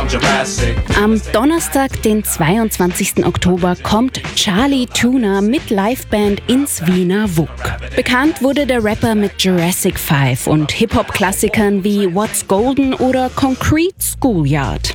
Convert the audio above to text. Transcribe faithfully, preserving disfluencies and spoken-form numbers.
Am Donnerstag, den zweiundzwanzigsten Oktober, kommt Charlie Tuna mit Liveband ins Wiener W U K. Bekannt wurde der Rapper mit Jurassic five und Hip-Hop-Klassikern wie What's Golden oder Concrete Schoolyard.